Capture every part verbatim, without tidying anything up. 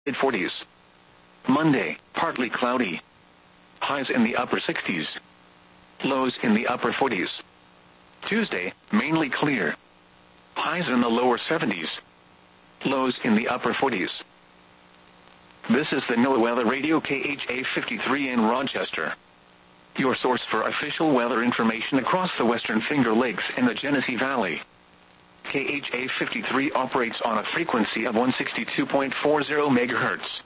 mid forties. Monday, partly cloudy. Highs in the upper sixties. Lows in the upper forties. Tuesday, mainly clear. Highs in the lower seventies. Lows in the upper forties. This is the NOAA Weather Radio K H A fifty-three in Rochester, your source for official weather information across the Western Finger Lakes and the Genesee Valley. K H A fifty-three operates on a frequency of one sixty-two point four zero megahertz.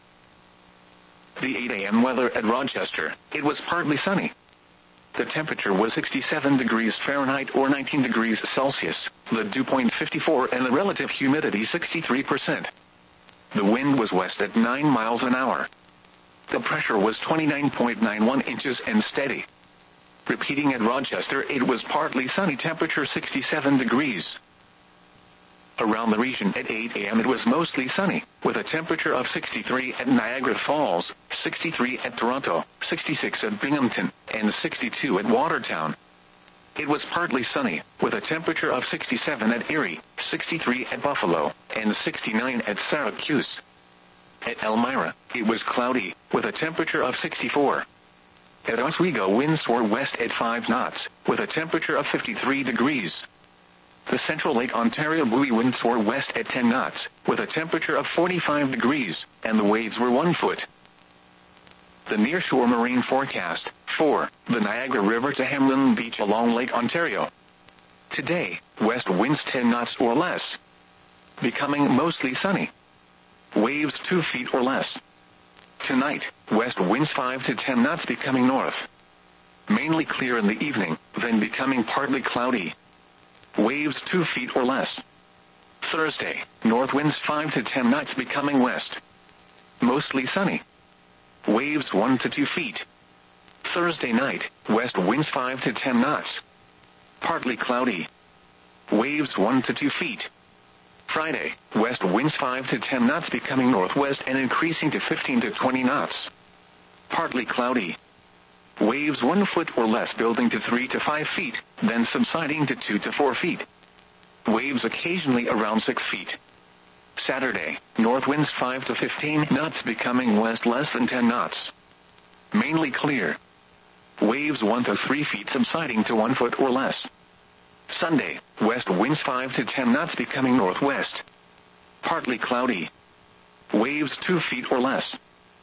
The eight a.m. weather at Rochester, it was partly sunny. The temperature was sixty-seven degrees Fahrenheit or nineteen degrees Celsius, the dew point fifty-four and the relative humidity sixty-three percent. The wind was west at nine miles an hour. The pressure was twenty-nine point nine one inches and steady. Repeating at Rochester, it was partly sunny, temperature sixty-seven degrees. Around the region at eight a.m. it was mostly sunny, with a temperature of sixty-three at Niagara Falls, sixty-three at Toronto, sixty-six at Binghamton, and sixty-two at Watertown. It was partly sunny, with a temperature of sixty-seven at Erie, sixty-three at Buffalo, and sixty-nine at Syracuse. At Elmira, it was cloudy, with a temperature of sixty-four. At Oswego, winds were west at five knots, with a temperature of fifty-three degrees. The Central Lake Ontario buoy winds were west at ten knots, with a temperature of forty-five degrees, and the waves were one foot. The nearshore marine forecast, for the Niagara River to Hamlin Beach along Lake Ontario. Today, west winds ten knots or less. Becoming mostly sunny. Waves two feet or less. Tonight, west winds five to ten knots, becoming north. Mainly clear in the evening, then becoming partly cloudy. Waves two feet or less. Thursday, north winds five to ten knots, becoming west. Mostly sunny. Waves one to two feet. Thursday night, west winds five to ten knots. Partly cloudy. Waves one to two feet. Friday, west winds five to ten knots, becoming northwest and increasing to fifteen to twenty knots. Partly cloudy. Waves one foot or less, building to three to five feet, then subsiding to two to four feet. Waves occasionally around six feet. Saturday, north winds five to fifteen knots, becoming west less than ten knots. Mainly clear. Waves one to three feet, subsiding to one foot or less. Sunday, west winds five to ten knots, becoming northwest. Partly cloudy. Waves two feet or less.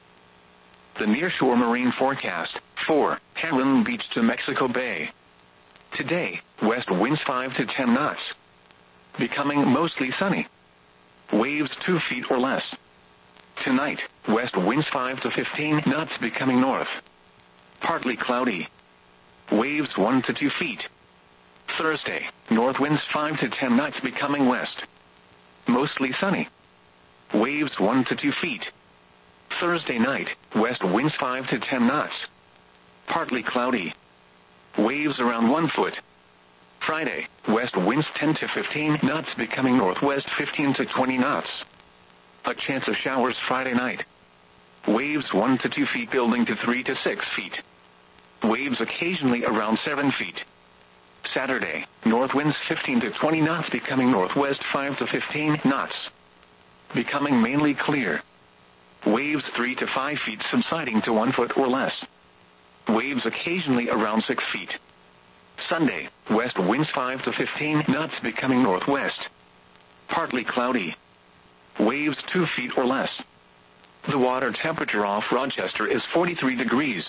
The nearshore marine forecast, for Hamlin Beach to Mexico Bay. Today, west winds five to ten knots. Becoming mostly sunny. Waves two feet or less. Tonight, west winds five to fifteen knots, becoming north. Partly cloudy. Waves one to two feet. Thursday, north winds five to ten knots, becoming west. Mostly sunny. Waves one to two feet. Thursday night, west winds five to ten knots. Partly cloudy. Waves around one foot. Friday, west winds ten to fifteen knots, becoming northwest fifteen to twenty knots. A chance of showers Friday night. Waves one to two feet, building to three to six feet. Waves occasionally around seven feet. Saturday, north winds fifteen to twenty knots, becoming northwest five to fifteen knots. Becoming mainly clear. Waves three to five feet, subsiding to one foot or less. Waves occasionally around six feet. Sunday, west winds five to fifteen knots, becoming northwest. Partly cloudy. Waves two feet or less. The water temperature off Rochester is forty-three degrees.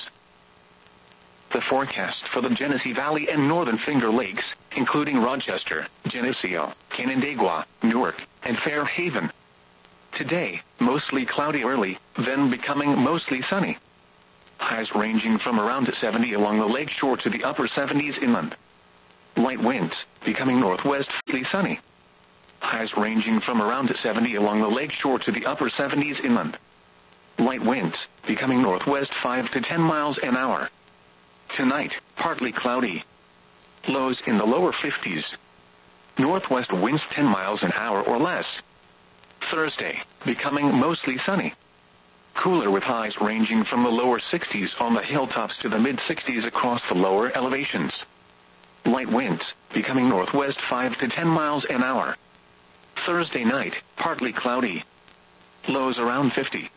The forecast for the Genesee Valley and Northern Finger Lakes, including Rochester, Geneseo, Canandaigua, Newark, and Fairhaven. Today, mostly cloudy early, then becoming mostly sunny. Highs ranging from around seventy along the lake shore to the upper seventies inland. Light winds, becoming northwestly sunny. Highs ranging from around seventy along the lake shore to the upper seventies inland. Light winds, becoming northwest five to ten miles an hour. Tonight, partly cloudy. Lows in the lower fifties. Northwest winds ten miles an hour or less. Thursday, becoming mostly sunny. Cooler with highs ranging from the lower sixties on the hilltops to the mid-sixties across the lower elevations. Light winds, becoming northwest five to ten miles an hour. Thursday night, partly cloudy. Lows around fifty.